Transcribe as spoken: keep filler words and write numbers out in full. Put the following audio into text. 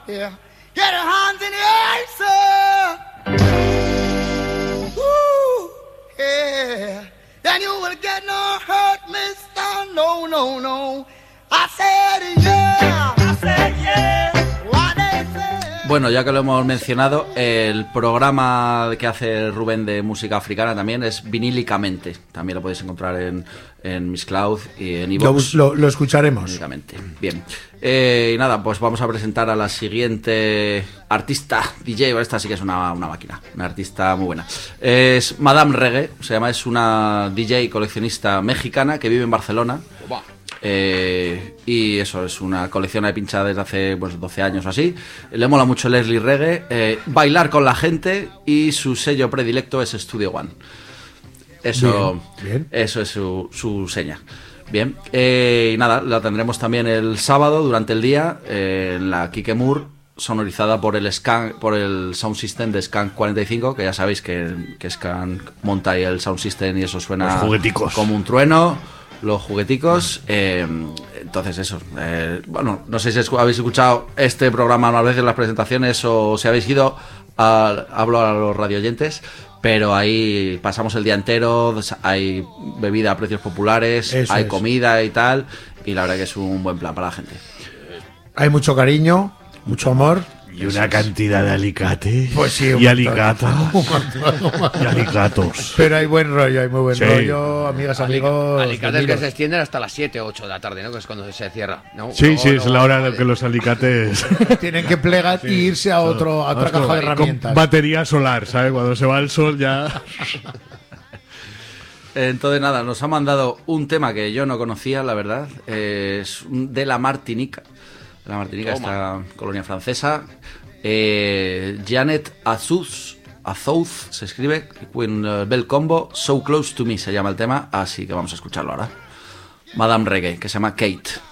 Yeah. Get your hands in the air, sir. Woo, yeah. Then you will get no hurt, mister. No, no, no. I said yeah. I said yeah. What they say. Bueno, ya que lo hemos mencionado, el programa que hace Rubén de música africana también es Vinílicamente. También lo podéis encontrar en, en Mixcloud y en iVoox. Lo, lo, lo escucharemos. Vinílicamente. Bien. Eh, y nada, pues vamos a presentar a la siguiente artista, D J. Esta sí que es una, una máquina, una artista muy buena. Es Madame Reggae, se llama, es una D J coleccionista mexicana que vive en Barcelona. Eh, y eso, es una colección de pincha desde hace pues, doce años o así. Le mola mucho Leslie Reggae, eh, bailar con la gente, y su sello predilecto es Studio One. Eso, bien, bien. Eso es su, su seña. Bien, eh, y nada, la tendremos también el sábado durante el día eh, en la Kike Moore, sonorizada por el Scan, por el sound system de Scan cuarenta y cinco, que ya sabéis que, que Scan monta ahí el sound system y eso suena como un trueno, los jugueticos. Eh, entonces eso, eh, bueno, no sé si habéis escuchado este programa unas veces en las presentaciones o si habéis ido a, hablo a los radioyentes. Pero ahí pasamos el día entero, hay bebida a precios populares, Eso hay es. comida y tal, y la verdad que es un buen plan para la gente. Hay mucho cariño, mucho amor. Y una cantidad de alicates. Pues sí, un y montón. alicatas. Un montón, un montón. Y alicatos. Pero hay buen rollo, hay muy buen Sí. rollo, amigas, amigos. Alicates que bienvenidos. se extienden hasta las siete o ocho de la tarde, ¿no? Que es cuando se cierra, ¿no? Sí, Luego sí, no- es la hora de que los alicates. Tienen que plegar y irse a, otro, a otra Vamos, caja de con herramientas. batería solar, ¿sabes? Cuando se va el sol ya. Entonces nada, nos ha mandado un tema que yo no conocía, la verdad, eh, es de la Martinica. La Martinica, Toma. esta colonia francesa. Eh, Janet Azouz, Azouz se escribe, con uh, Bell Combo, So Close to Me se llama el tema, así que vamos a escucharlo ahora. Madame Reggae, que se llama Kate.